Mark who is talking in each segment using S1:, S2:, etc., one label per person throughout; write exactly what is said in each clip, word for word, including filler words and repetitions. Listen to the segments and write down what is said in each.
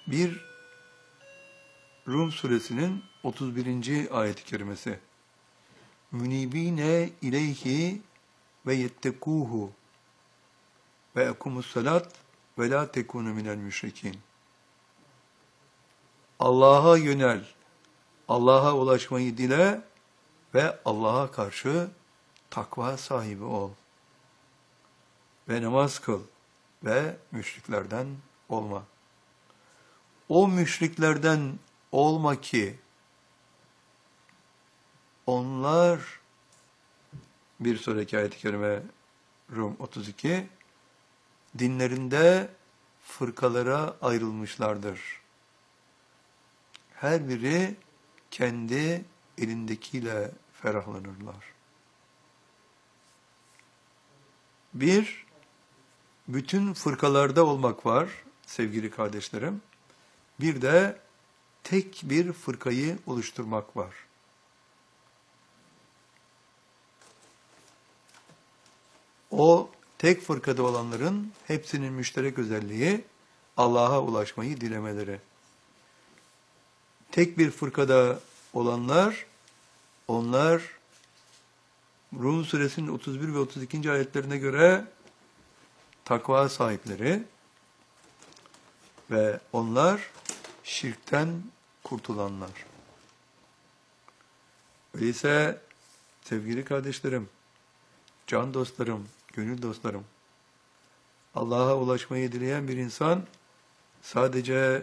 S1: Bir Rum suresinin otuz birinci ayet-i kerimesi. Münibine ileyhi ve yettekuhu ve ekumussalat ve la tekunu minel müşrikin. Allah'a yönel, Allah'a ulaşmayı dile ve Allah'a karşı takva sahibi ol. Ve namaz kıl ve müşriklerden olma. O müşriklerden olma ki onlar, bir sonraki ayet-i kerime Rum otuz iki, dinlerinde fırkalara ayrılmışlardır. Her biri kendi elindekiyle ferahlanırlar. Bir, bütün fırkalarda olmak var sevgili kardeşlerim. Bir de tek bir fırkayı oluşturmak var. O tek fırkada olanların hepsinin müşterek özelliği Allah'a ulaşmayı dilemeleri. Tek bir fırkada olanlar, onlar Rum suresinin otuz bir ve otuz ikinci ayetlerine göre takva sahipleri ve onlar şirkten kurtulanlar. Öyleyse sevgili kardeşlerim, can dostlarım, gönül dostlarım, Allah'a ulaşmayı dileyen bir insan sadece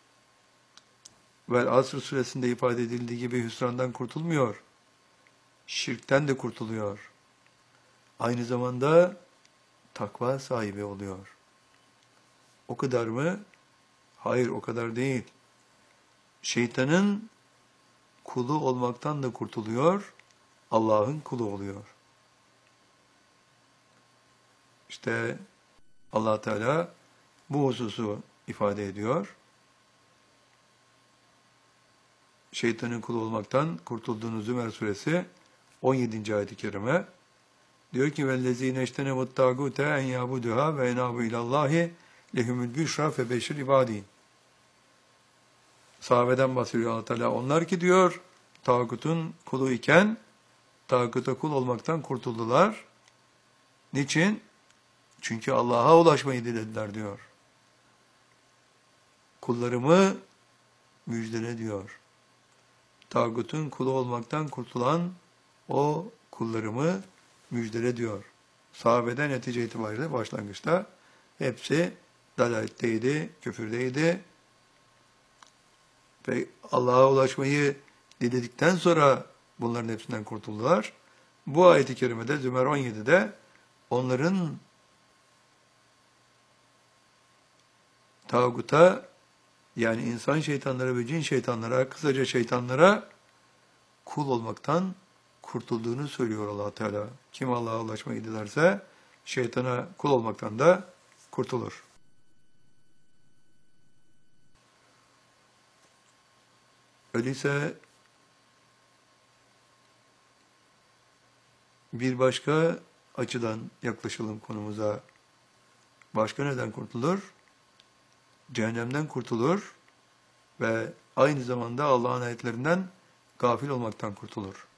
S1: Vel Asr suresinde ifade edildiği gibi hüsrandan kurtulmuyor, şirkten de kurtuluyor. Aynı zamanda takva sahibi oluyor. O kadar mı? Hayır, o kadar değil. Şeytanın kulu olmaktan da kurtuluyor, Allah'ın kulu oluyor. İşte Allah Teala bu hususu ifade ediyor. Şeytanın kulu olmaktan kurtulduğunuz Zümer suresi on yedinci ayet-i kerime diyor ki vellezine iştenebut tagute en yabuduha ve enabu ilallahi lehumul büşra fe beşir ibadin. Sahabeden bahsediyor Allah Teala. Onlar ki diyor tağutun kulu iken tağuta kul olmaktan kurtuldular. Niçin? Çünkü Allah'a ulaşmayı dilediler diyor. Kullarımı müjdele diyor. Tağutun kulu olmaktan kurtulan o kullarımı müjdele diyor. Sahabeden netice itibariyle başlangıçta hepsi dalaletteydi, küfürdeydi. Ve Allah'a ulaşmayı diledikten sonra bunların hepsinden kurtuldular. Bu ayet-i kerimede Zümer on yedide onların tağuta, yani insan şeytanlara ve cin şeytanlara, kısaca şeytanlara kul olmaktan kurtulduğunu söylüyor Allah Teala. Kim Allah'a ulaşmayı dilerse şeytana kul olmaktan da kurtulur. Öyleyse bir başka açıdan yaklaşalım konumuza. Başka neden kurtulur? Cehennemden kurtulur ve aynı zamanda Allah'ın ayetlerinden gafil olmaktan kurtulur.